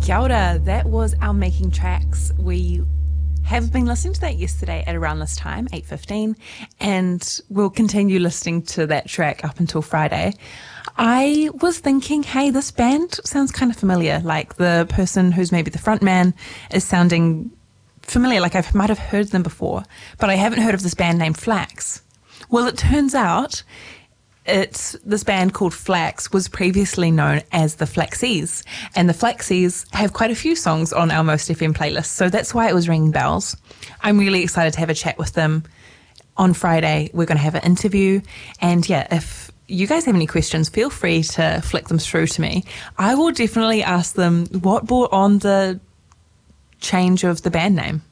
Kia ora, that was our Making Tracks. We have been listening to that yesterday at around this time, 8:15, and we'll continue listening to that track up until Friday. I was thinking, hey, this band sounds kind of familiar, like the person who's maybe the front man is sounding familiar, like I might have heard them before, but I haven't heard of this band named Flax. Well, it turns out this band called Flax was previously known as the Flaxies, and the Flaxies have quite a few songs on our Most FM playlist, so that's why it was ringing bells. I'm really excited to have a chat with them on Friday. We're going to have an interview, and yeah, if you guys have any questions, feel free to flick them through to me. I will definitely ask them what brought on the change of the band name.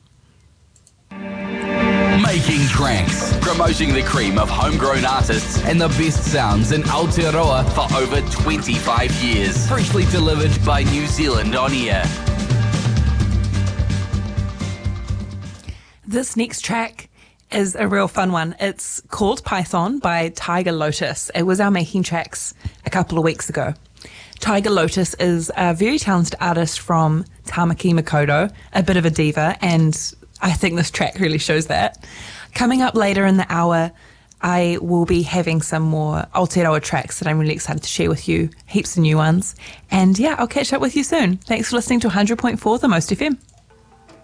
Making Tracks, promoting the cream of homegrown artists and the best sounds in Aotearoa for over 25 years. Freshly delivered by New Zealand On Air. This next track is a real fun one. It's called Python by Tiger Lotus. It was our Making Tracks a couple of weeks ago. Tiger Lotus is a very talented artist from Tamaki Makaurau, a bit of a diva, and I think this track really shows that. Coming up later in the hour, I will be having some more Aotearoa tracks that I'm really excited to share with you, heaps of new ones. And yeah, I'll catch up with you soon. Thanks for listening to 100.4 The Most FM.